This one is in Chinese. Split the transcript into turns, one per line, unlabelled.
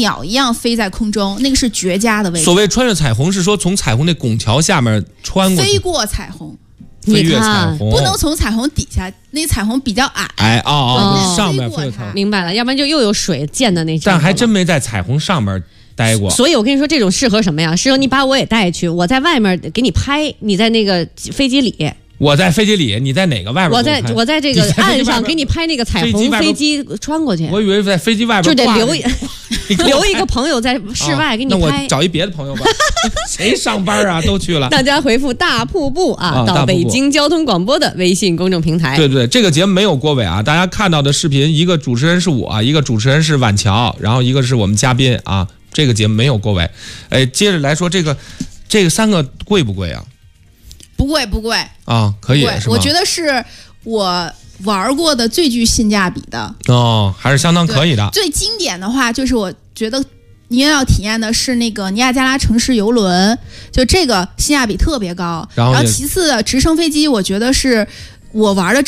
鸟一样飞在空中，那个是绝佳的位置。
所谓穿越彩虹是说从彩虹那拱桥下面穿过去，
飞过彩虹。
飞越彩虹，
不能从彩虹底下，那彩虹比较矮。
上面飞过彩虹，
明白了，要不然就又有水溅的那种。
但还真没在彩虹上面待过。
所以我跟你说，这种适合什么呀？适合你把我也带去，我在外面给你拍，你在那个飞机里。
我在飞机里，你在哪个外边？
我在这个岸上给你拍那个彩虹飞机穿过去。
我以为在飞机外边
就得留一个朋友在室外给你拍。
那我找一别的朋友吧。谁上班啊？都去了。
大家回复大瀑布到北京交通广播的微信公众平台。
对，这个节目没有郭伟啊，大家看到的视频，一个主持人是我，一个主持人是婉乔，然后一个是我们嘉宾啊。这个节目没有郭伟。接着来说这个3个贵不贵啊？
不贵
啊，可以是吧？
我觉得是我玩过的最具性价比的
还是相当可以的。
最经典的话就是我觉得你也要体验的是那个尼亚加拉城市游轮，就这个性价比特别高。然后其次的直升飞机，我觉得是我玩的